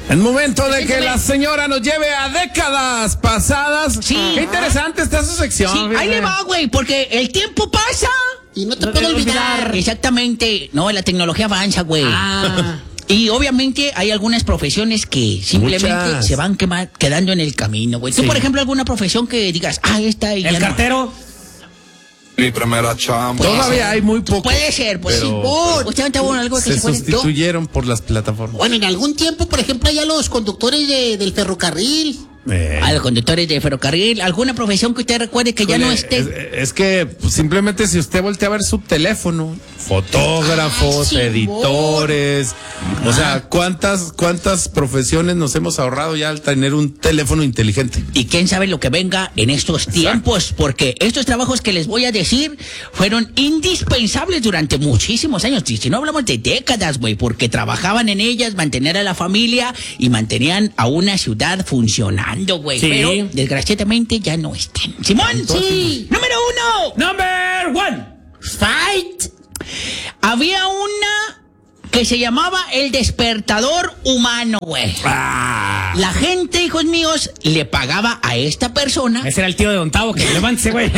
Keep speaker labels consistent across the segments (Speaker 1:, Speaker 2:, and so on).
Speaker 1: El momento de que la señora nos lleve a décadas pasadas.
Speaker 2: Sí.
Speaker 1: Qué interesante está su sección.
Speaker 2: Sí, ahí le va, güey, porque el tiempo pasa
Speaker 3: y no te puedo olvidar.
Speaker 2: Exactamente. No, la tecnología avanza, güey. Y obviamente hay algunas profesiones que simplemente se van quedando en el camino, güey. Tú, por ejemplo, alguna profesión que digas, esta y
Speaker 4: el cartero.
Speaker 5: Mi primera chamba.
Speaker 1: Todavía hay muy poco.
Speaker 2: Puede ser, pues sí. Justamente algo que
Speaker 1: se sustituyeron por las plataformas.
Speaker 3: Bueno, en algún tiempo, por ejemplo, allá los conductores del ferrocarril.
Speaker 2: A los conductores de ferrocarril, alguna profesión que usted recuerde que ya no esté.
Speaker 1: Es que pues, simplemente si usted voltea a ver su teléfono, fotógrafos, editores, o sea, ¿cuántas profesiones nos hemos ahorrado ya al tener un teléfono inteligente?
Speaker 2: Y quién sabe lo que venga en estos tiempos, porque estos trabajos que les voy a decir fueron indispensables durante muchísimos años, y si no hablamos de décadas, güey, porque trabajaban en ellas, mantener a la familia y mantenían a una ciudad funcionando. Güey,
Speaker 4: sí.
Speaker 2: Pero desgraciadamente ya no están. Simón, sí. Número 1.
Speaker 4: Number 1.
Speaker 2: Fight. Había una que se llamaba el despertador humano, güey. La gente, hijos míos, le pagaba a esta persona.
Speaker 4: Ese era el tío de Don Tavo, que levántese, güey.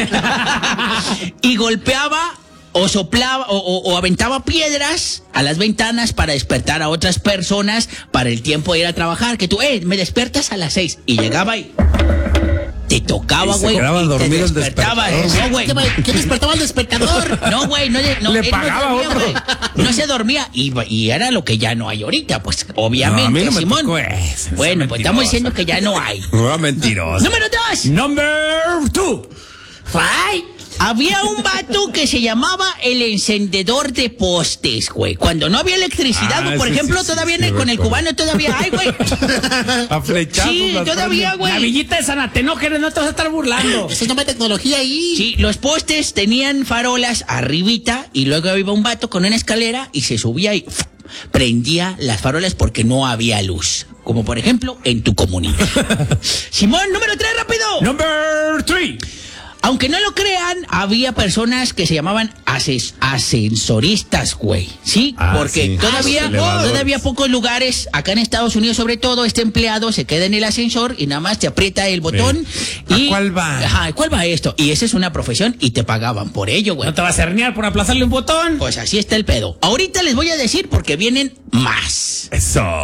Speaker 2: Y golpeaba o soplaba o aventaba piedras a las ventanas para despertar a otras personas para el tiempo de ir a trabajar. Que tú, me despiertas a las 6. Y llegaba y te tocaba, güey.
Speaker 1: Se quedaba dormido el despertador.
Speaker 2: No, güey.
Speaker 3: ¿Qué despertaba el despertador?
Speaker 2: No, güey, no
Speaker 1: le pagaba
Speaker 2: no dormía,
Speaker 1: otro.
Speaker 2: Güey. No se dormía y era lo que ya no hay ahorita, pues obviamente,
Speaker 1: a mí no me
Speaker 2: Simón.
Speaker 1: tocó eso,
Speaker 2: Bueno, pues estamos diciendo que ya no hay.
Speaker 1: No, mentiroso.
Speaker 2: Número 2.
Speaker 4: Number 2.
Speaker 2: Fight. Había un vato que se llamaba el encendedor de postes, güey. Cuando no había electricidad, güey, por ejemplo, todavía con el cubano todavía hay, güey.
Speaker 1: A flechazos.
Speaker 2: Sí, todavía, güey.
Speaker 4: La villita de San Atenógenes, no te vas a estar burlando.
Speaker 3: Esa es nueva tecnología ahí.
Speaker 2: Sí, los postes tenían farolas arribita y luego iba un vato con una escalera y se subía y prendía las farolas porque no había luz. Como por ejemplo en tu comunidad. Simón, número 3, rápido.
Speaker 4: Number 3.
Speaker 2: Aunque no lo crean, había personas que se llamaban ascensoristas, güey. ¿Sí? Porque todavía pocos lugares, acá en Estados Unidos sobre todo, este empleado se queda en el ascensor y nada más te aprieta el botón. Y,
Speaker 1: ¿a cuál va?
Speaker 2: Ajá, ¿cuál va esto? Y esa es una profesión y te pagaban por ello, güey.
Speaker 4: ¿No te vas a herniar por aplazarle un botón?
Speaker 2: Pues así está el pedo. Ahorita les voy a decir porque vienen más.
Speaker 1: Eso.